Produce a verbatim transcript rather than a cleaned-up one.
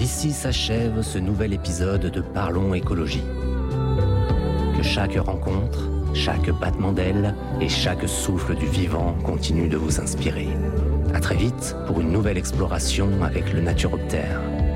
Ici s'achève ce nouvel épisode de Parlons écologie. Que chaque rencontre, chaque battement d'aile et chaque souffle du vivant continue de vous inspirer. À très vite pour une nouvelle exploration avec le Naturoptère.